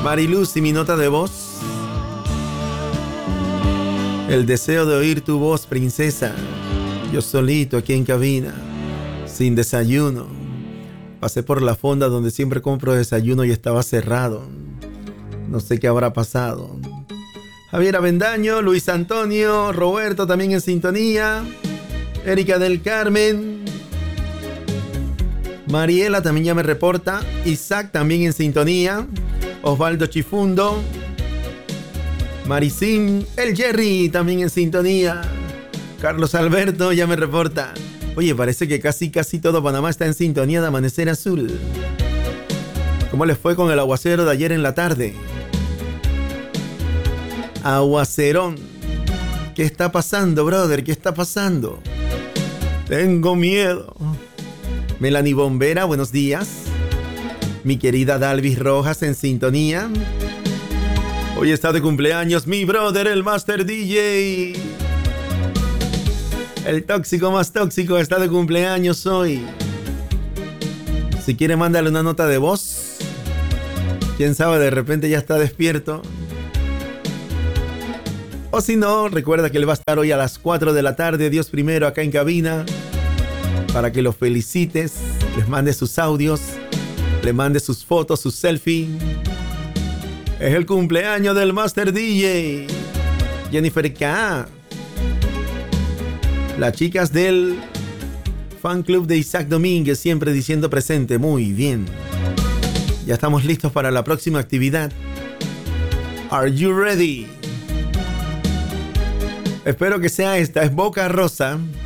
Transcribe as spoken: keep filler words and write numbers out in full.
Mariluz, y mi nota de voz. El deseo de oír tu voz, princesa. Yo solito aquí en cabina, sin desayuno. Pasé por la fonda donde siempre compro desayuno y estaba cerrado. No sé qué habrá pasado. Javier Avendaño, Luis Antonio, Roberto también en sintonía. Erika del Carmen. Mariela también ya me reporta. Isaac también en sintonía. Osvaldo Chifundo. Maricín, el Jerry también en sintonía. Carlos Alberto ya me reporta. Oye, parece que casi casi todo Panamá está en sintonía de Amanecer Azul. ¿Cómo les fue con el aguacero de ayer en la tarde? Aguacerón. ¿Qué está pasando, brother? ¿Qué está pasando? Tengo miedo. Melanie Bombera, buenos días. Mi querida Dalvis Rojas en sintonía. Hoy está de cumpleaños mi brother, el Master D J. El tóxico más tóxico está de cumpleaños hoy. Si quiere, mándale una nota de voz. Quién sabe, de repente ya está despierto. O si no, recuerda que él va a estar hoy a las cuatro de la tarde, Dios primero, acá en cabina, para que lo felicites, les mande sus audios, le mande sus fotos, sus selfies. Es el cumpleaños del Master D J. Jennifer K. Las chicas del fan club de Isaac Domínguez, siempre diciendo presente. Muy bien. Ya estamos listos para la próxima actividad. Are you ready? Espero que sea esta. Es Boca Rosa.